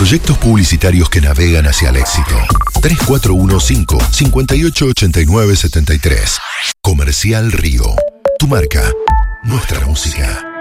proyectos publicitarios que navegan hacia el éxito. 3415-588973. Comercial Río. Tu marca, nuestra música.